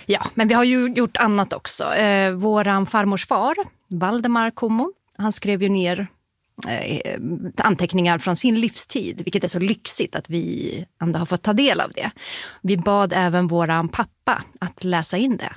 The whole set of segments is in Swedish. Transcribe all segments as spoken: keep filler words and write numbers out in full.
Ja, men vi har ju gjort annat också. Eh, våran farmors far, Valdemar Como, han skrev ju ner eh, anteckningar från sin livstid, vilket är så lyxigt att vi ändå har fått ta del av det. Vi bad även våran pappa att läsa in det.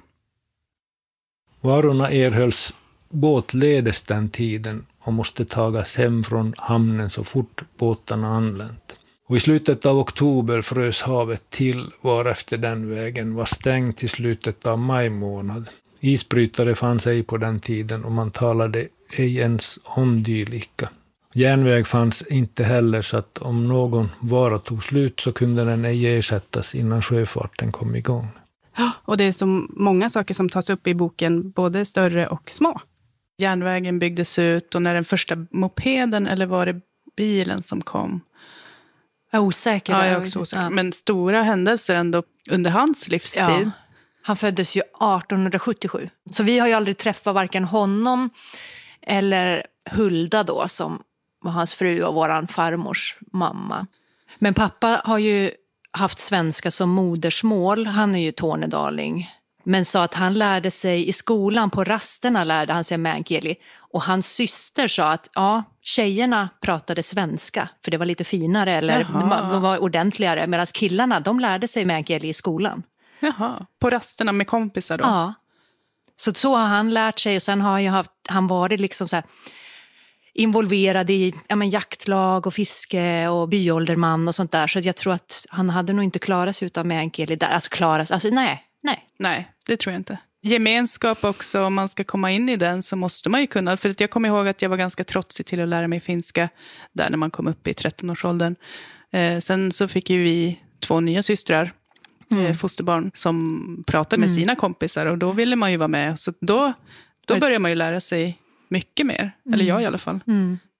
Varorna erhölls båtledes den tiden och måste tagas hem från hamnen så fort båtarna anlänt. Och i slutet av oktober frös havet till, varefter den vägen var stängd till slutet av maj månad. Isbrytare fanns ej på den tiden och man talade ej ens om dylika. Järnväg fanns inte heller, så att om någon vara tog slut så kunde den ej ersättas innan sjöfarten kom igång. Och det är så många saker som tas upp i boken, både större och små. Järnvägen byggdes ut och när den första mopeden, eller var det bilen som kom? Jag är osäker. Ja, jag är också osäker. Ja. Men stora händelser ändå under hans livstid. Ja. Han föddes ju arton sjuttiosju. Så vi har ju aldrig träffat varken honom eller Hulda då, som var hans fru och våran farmors mamma. Men pappa har ju haft svenska som modersmål. Han är ju tornedaling. Men sa att han lärde sig i skolan, på rasterna lärde han sig meänkieli. Och hans syster sa att ja, tjejerna pratade svenska, för det var lite finare eller de var ordentligare. Medan killarna, de lärde sig meänkieli i skolan. Jaha, på rasterna med kompisar då? Ja, så så har han lärt sig. Och sen har han ju haft, han varit liksom så här involverad i ja, men jaktlag och fiske och byålderman och sånt där. Så jag tror att han hade nog inte klarat sig utan meänkieli där. Alltså klaras, alltså nej, nej. Nej, det tror jag inte. Gemenskap också, om man ska komma in i den så måste man ju kunna. För att jag kommer ihåg att jag var ganska trotsig till att lära mig finska där när man kom upp i tretton-årsåldern. Eh, sen så fick ju vi två nya systrar, mm. eh, fosterbarn, som pratade med mm. sina kompisar. Och då ville man ju vara med. Så då, då började man ju lära sig mycket mer. Mm. Eller jag i alla fall. Mm.